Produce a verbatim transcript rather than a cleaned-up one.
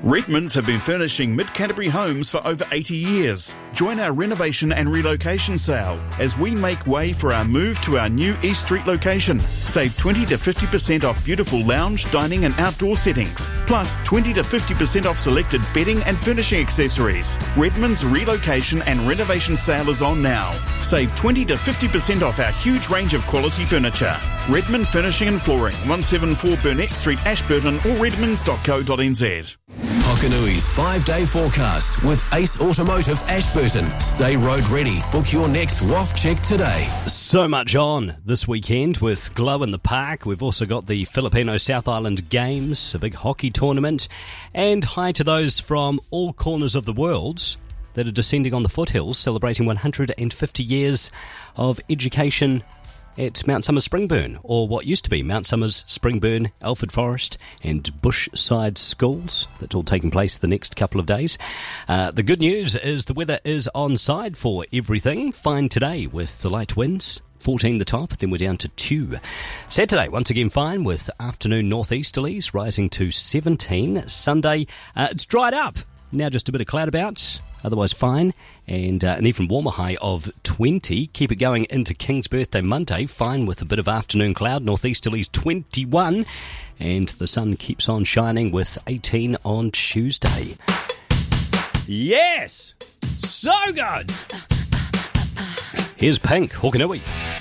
Redmonds have been furnishing Mid-Canterbury homes for over eighty years. Join our renovation and relocation sale as we make way for our move to our new East Street location. Save twenty to fifty percent off beautiful lounge, dining and outdoor settings. Plus twenty to fifty percent off selected bedding and furnishing accessories. Redmonds relocation and renovation sale is on now. Save twenty to fifty percent off our huge range of quality furniture. Redmond Furnishing and Flooring, one seventy-four Burnett Street, Ashburton or redmonds dot co dot n z. Hokanui's five-day forecast with Ace Automotive Ashburton. Stay road ready. Book your next W A F check today. So much on this weekend with Glow in the Park. We've also got the Filipino South Island Games, a big hockey tournament. And hi to those from all corners of the world that are descending on the foothills, celebrating one hundred fifty years of education at Mount Somers Springburn, or what used to be Mount Somers Springburn, Alford Forest and Bushside Schools. That's all taking place the next couple of days. Uh, the good news is the weather is on side for everything. Fine today with the light winds. fourteen the top, then we're down to two. Saturday, once again fine with afternoon northeasterlies rising to seventeen. Sunday, uh, it's dried up. Now just a bit of cloud about. Otherwise fine, and uh, an even warmer high of twenty. Keep it going into King's Birthday Monday, fine with a bit of afternoon cloud, northeasterlies twenty-one, and the sun keeps on shining with eighteen on Tuesday. Yes! So good! Here's Pink, Hokanui.